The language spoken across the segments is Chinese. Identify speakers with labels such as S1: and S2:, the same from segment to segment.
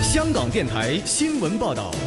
S1: 香港电台新闻报道。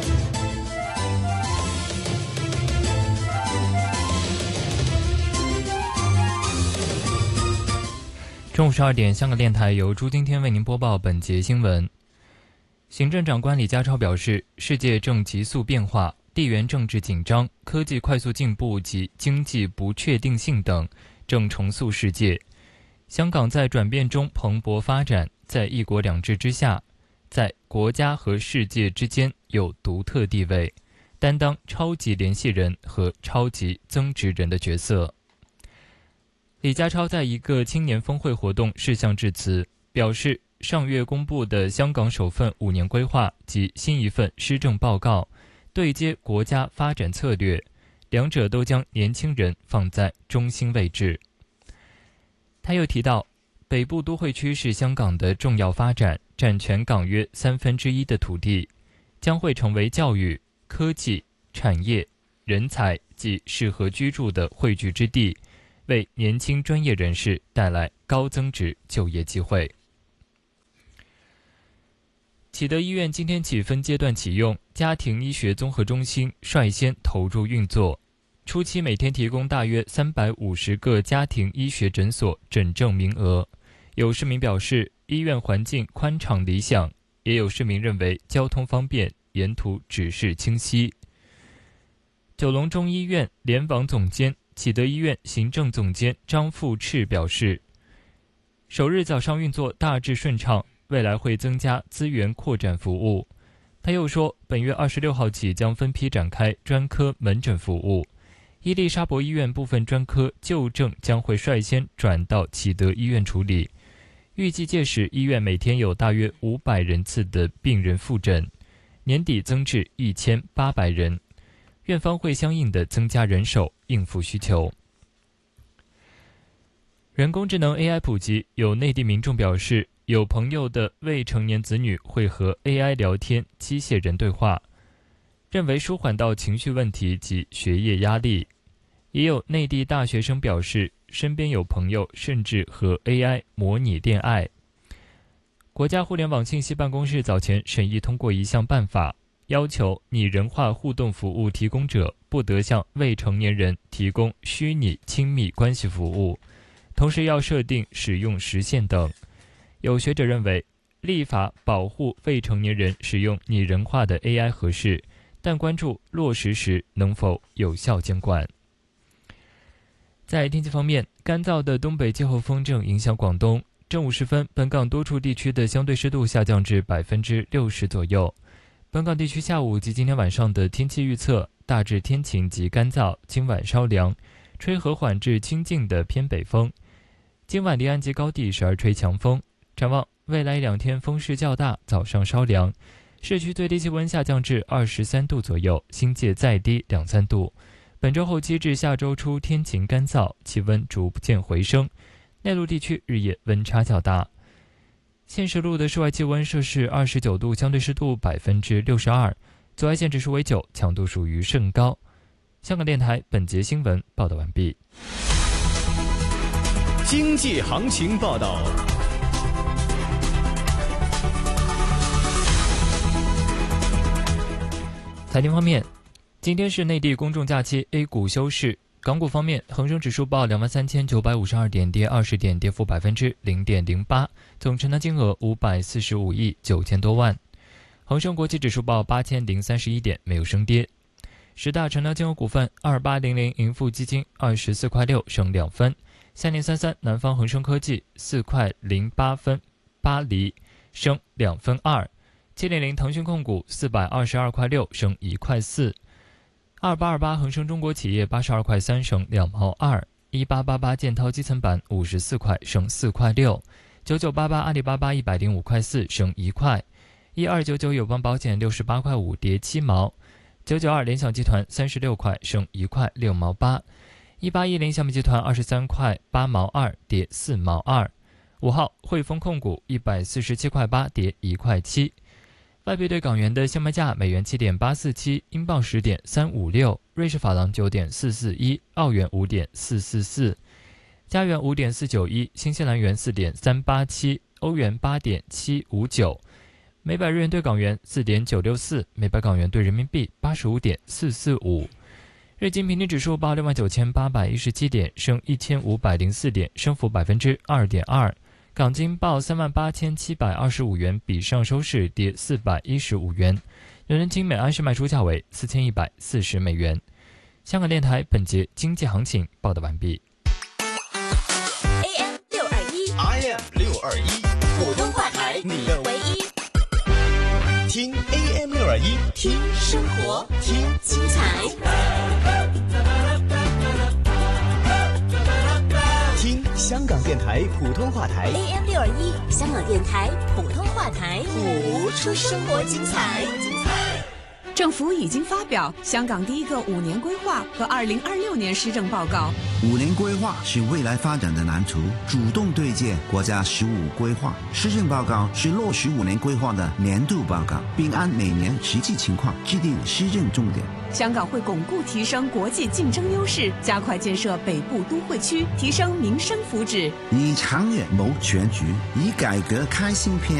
S2: 中午12点，香港电台由朱今天为您播报本节新闻。行政长官李家超表示，世界正急速变化，地缘政治紧张、科技快速进步及经济不确定性等正重塑世界。香港在转变中蓬勃发展，在一国两制之下，在国家和世界之间有独特地位，担当超级联系人和超级增值人的角色。李家超在一个青年峰会活动事项致辞，表示上月公布的香港首份5年规划及新一份施政报告对接国家发展策略，两者都将年轻人放在中心位置。他又提到，北部都会区是香港的重要发展，占全港约1/3的土地，将会成为教育、科技、产业、人才及适合居住的汇聚之地，为年轻专业人士带来高增值就业机会。启德医院今天起分阶段启用家庭医学综合中心，率先投入运作。初期每天提供大约350个家庭医学诊所诊症名额。有市民表示，医院环境宽敞理想，也有市民认为交通方便，沿途指示清晰。九龙中医院联网总监、启德医院行政总监张富赤表示，首日早上运作大致顺畅，未来会增加资源扩展服务。他又说，本月26号起将分批展开专科门诊服务，伊丽莎白医院部分专科就症将会率先转到启德医院处理。预计届时医院每天有大约500人次的病人复诊，年底增至1800人。院方会相应的增加人手应付需求。人工智能 AI 普及，有内地民众表示，有朋友的未成年子女会和 AI 聊天、机械人对话，认为舒缓到情绪问题及学业压力。也有内地大学生表示，身边有朋友甚至和 AI 模拟恋爱。国家互联网信息办公室早前审议通过一项办法，要求拟人化互动服务提供者不得向未成年人提供虚拟亲密关系服务，同时要设定使用时限等。有学者认为，立法保护未成年人使用拟人化的 AI 合适，但关注落实时能否有效监管。在天气方面，干燥的东北季候风正影响广东。正午时分，本港多处地区的相对湿度下降至60%左右。本港地区下午及今天晚上的天气预测，大致天晴及干燥，今晚稍凉，吹和缓至清劲的偏北风。今晚离岸及高地时而吹强风。展望未来2天风势较大，早上稍凉，市区最低气温下降至23度左右，新界再低2-3度。本周后期至下周初天晴干燥，气温逐渐回升，内陆地区日夜温差较大。现时路的室外气温摄氏29度，相对湿度62%，紫外线指数为9，强度属于甚高。香港电台本节新闻报道完毕。
S1: 经济行情报道。
S2: 财经方面，今天是内地公众假期 ，A 股休市。港股方面，恒生指数报23,952点，跌20点，跌幅0.08%，总成交金额545亿9千多万。恒生国际指数报8031点，没有升跌。10大成交金额股份：2800盈富基金24块6，升2分；3033南方恒生科技4块08分8厘，升2分2；700腾讯控股422块6，升1块4；2828恒生中国企业82块3，升2毛2；1888建滔基层板54块，升4块6；9988阿里巴巴105块4，升1块；1299友邦保险68块5，跌7毛；992联想集团36块，升1块6毛8；1810小米集团23块8毛2，跌4毛2；5号汇丰控股147块8，跌1块7。外币对港元的现卖价：美元7.847，英镑10.356，瑞士法郎9.441，澳元5.444，加元5.491，新西兰元4.387，欧元8.759， 每百日元兑港元4.964，每百港元兑人民币85.445。日经平均指数报69817点，升1504点，升幅2.2%。港金报38725元，比上周市跌415元。伦敦金每安士卖出价为4140美元。香港电台本节经济行情报道完毕。
S3: AM 621
S1: ，IM 621，
S3: 普通话台，
S1: 你的
S3: 唯一。
S1: 听 AM 621，
S3: 听生活，听精彩，
S1: 听香港电台普通话台
S3: AM 621，香港电台普通话台，谱出生活精彩。
S4: 政府已经发表香港第一个5年规划和2026年施政报告。
S5: 5年规划是未来发展的蓝图，主动对接国家15规划。施政报告是落实5年规划的年度报告，并按每年实际情况制定施政重点。
S4: 香港会巩固提升国际竞争优势，加快建设北部都会区，提升民生福祉，
S5: 以长远谋全局，以改革开新篇。